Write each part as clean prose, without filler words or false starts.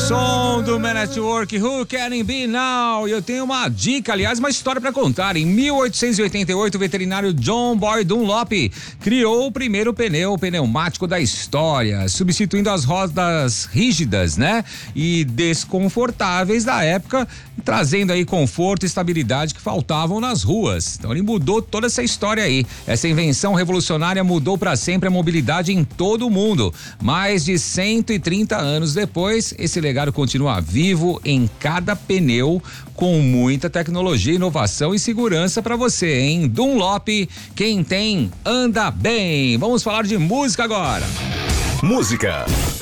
som do Man at Work, Who Can It Be Now? E eu tenho uma dica, aliás, uma história para contar. Em 1888, o veterinário John Boy Dunlop criou o primeiro pneu pneumático da história, substituindo as rodas rígidas, né? E desconfortáveis da época, trazendo aí conforto e estabilidade que faltavam nas ruas. Então ele mudou toda essa história aí. Essa invenção revolucionária mudou para sempre a mobilidade em todo o mundo. Mais de 130 anos depois, esse legado continua vivo em cada pneu, com muita tecnologia, inovação e segurança para você, hein? Dunlop, quem tem, anda bem. Vamos falar de música agora. Música.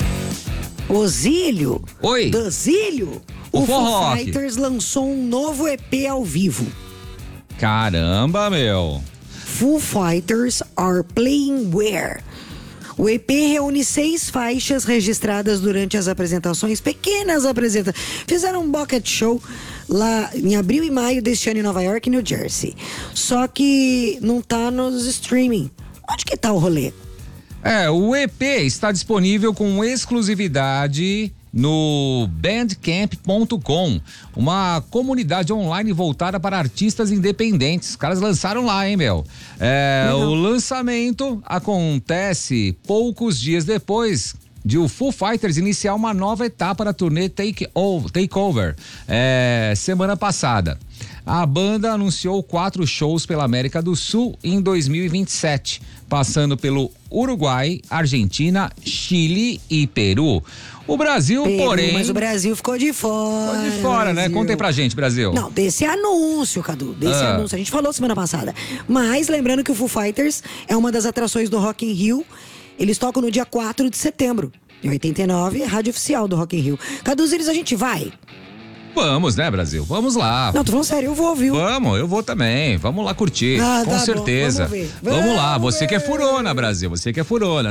Ozílio. Oi. Dozílio. O Foo Forrock Fighters lançou um novo EP ao vivo. Caramba, meu. Foo Fighters Are Playing Where. O EP reúne 6 faixas registradas durante as apresentações, pequenas apresentações. Fizeram um bucket show lá em abril e maio deste ano em Nova York e New Jersey. Só que não tá nos streaming. Onde que tá o rolê? O EP está disponível com exclusividade no bandcamp.com, uma comunidade online voltada para artistas independentes. Os caras lançaram lá, hein, meu? O lançamento acontece poucos dias depois de o Foo Fighters iniciar uma nova etapa da turnê Takeover, semana passada. A banda anunciou 4 shows pela América do Sul em 2027, passando pelo Uruguai, Argentina, Chile e Peru. O Brasil, porém... Mas o Brasil ficou de fora. Ficou de fora, né? Conta aí pra gente, Brasil. Não, desse anúncio, Cadu. Desse anúncio. A gente falou semana passada. Mas lembrando que o Foo Fighters é uma das atrações do Rock in Rio. Eles tocam no dia 4 de setembro. Em 89, rádio oficial do Rock in Rio. Cadu Zires, a gente vai? Vamos, né, Brasil? Vamos lá. Não, tô falando sério, eu vou, viu? Vamos, eu vou também. Vamos lá curtir. Com certeza. Bom, vamos ver. Vamos lá. Você que é furona, Brasil. Você que é furona.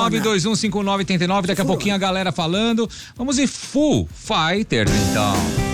989-2159-89. Daqui a pouquinho a galera falando. Vamos ir Foo Fighters, então.